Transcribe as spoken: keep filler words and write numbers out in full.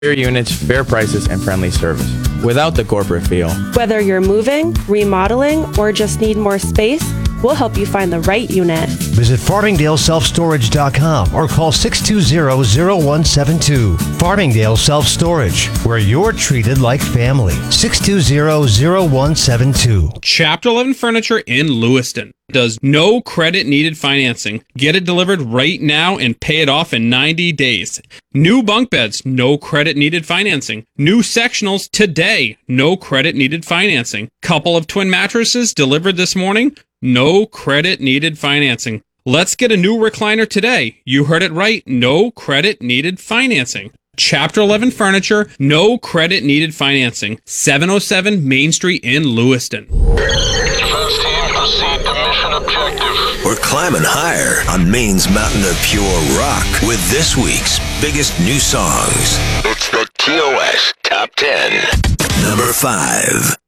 units, fair prices, and friendly service without the corporate feel. Whether you're moving, remodeling, or just need more space, we'll help you find the right unit. Visit Farmingdale Self Storage dot com or call six two zero, zero one seven two. Farmingdale Self Storage, where you're treated like family. six two zero, zero one seven two. Chapter eleven Furniture in Lewiston does no credit needed financing. Get it delivered right now and pay it off in ninety days. New bunk beds, no credit needed financing. New sectionals today, no credit needed financing. Couple of twin mattresses delivered this morning, no credit needed financing. Let's get a new recliner today. You heard it right, no credit needed financing. Chapter eleven Furniture, no credit needed financing. seven oh seven Main Street in Lewiston. First team, proceed to mission objective. We're climbing higher on Maine's mountain of pure rock with this week's biggest new songs. It's the T O S Top ten. Number five.